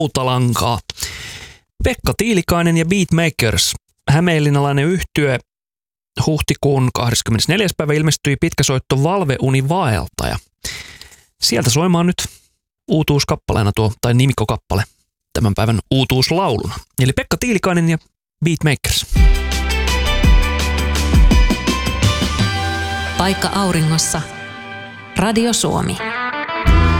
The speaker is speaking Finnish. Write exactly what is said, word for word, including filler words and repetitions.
Rautalankaa. Pekka Tiilikainen ja Beatmakers, hämeenlinnalainen yhtye, huhtikuun kahdeskymmenesneljäs päivä ilmestyi pitkäsoitto Valveuni vaeltaja. Sieltä soimaan nyt uutuuskappaleena tuo, tai nimikkokappale, tämän päivän uutuuslauluna. Eli Pekka Tiilikainen ja Beatmakers. Paikka auringossa. Radio Suomi.